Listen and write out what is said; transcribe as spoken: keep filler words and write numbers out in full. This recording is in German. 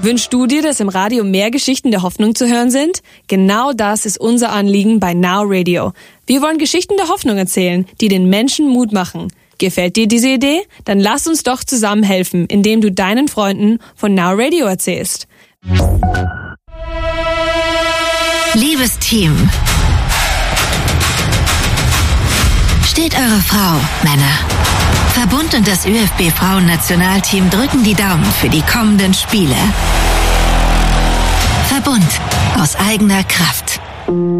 Wünschst du dir, dass im Radio mehr Geschichten der Hoffnung zu hören sind? Genau das ist unser Anliegen bei Now Radio. Wir wollen Geschichten der Hoffnung erzählen, die den Menschen Mut machen. Gefällt dir diese Idee? Dann lass uns doch zusammen helfen, indem du deinen Freunden von Now Radio erzählst. Liebes Team, steht eure Frau, Männer. Verbund und das Ö F B-Frauen-Nationalteam drücken die Daumen für die kommenden Spiele. Verbund aus eigener Kraft.